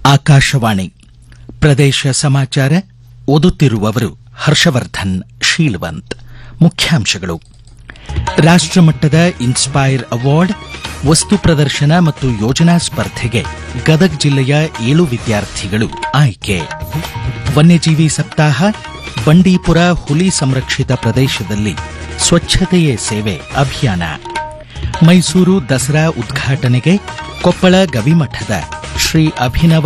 ಆಕಾಶವಾಣಿ ಪ್ರದೇಶ ಸಮಾಚಾರ ಓದುತ್ತಿರುವವರು ಹರ್ಷವರ್ಧನ್ ಶೀಲವಂತ್. ಮುಖ್ಯಾಂಶಗಳು. ರಾಷ್ಟ್ರಮಟ್ಟದ ಇನ್ಸ್ಪೈರ್ ಅವಾರ್ಡ್, ವಸ್ತು ಪ್ರದರ್ಶನ ಮತ್ತು ಯೋಜನಾ ಸ್ಪರ್ಧೆಗೆ ಗದಗ ಜಿಲ್ಲೆಯ 7 ವಿದ್ಯಾರ್ಥಿಗಳು ಆಯ್ಕೆ. ವನ್ಯಜೀವಿ ಸಪ್ತಾಹ, ಬಂಡೀಪುರ ಹುಲಿ ಸಂರಕ್ಷಿತ ಪ್ರದೇಶದಲ್ಲಿ ಸ್ವಚ್ಛತೆಯೇ ಸೇವೆ ಅಭಿಯಾನ. ಮೈಸೂರು ದಸರಾ ಉದ್ಘಾಟನೆಗೆ ಕೊಪ್ಪಳ ಗವಿಮಠದ ಶ್ರೀ ಅಭಿನವ